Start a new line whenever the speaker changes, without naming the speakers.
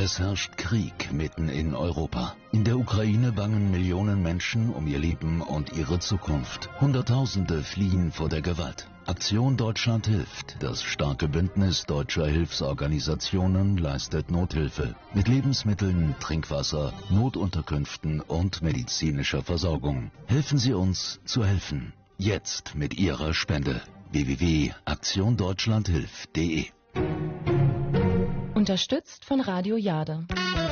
Es herrscht Krieg mitten in Europa. In der Ukraine bangen Millionen Menschen um ihr Leben und ihre Zukunft. Hunderttausende fliehen vor der Gewalt. Aktion Deutschland hilft. Das starke Bündnis deutscher Hilfsorganisationen leistet Nothilfe. Mit Lebensmitteln, Trinkwasser, Notunterkünften und medizinischer Versorgung. Helfen Sie uns zu helfen. Jetzt mit Ihrer Spende. www.aktiondeutschlandhilft.de.
Unterstützt von Radio Jade.